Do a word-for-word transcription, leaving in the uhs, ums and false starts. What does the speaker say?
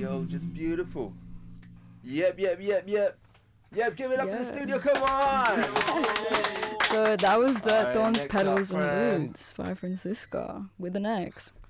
Yo, just beautiful. Yep, yep, yep, yep. Yep, give it up Yeah. in the studio, come on! So that was Dirt Alright, Thorns, next Petals up, and friend. Roots by Francisca with an X.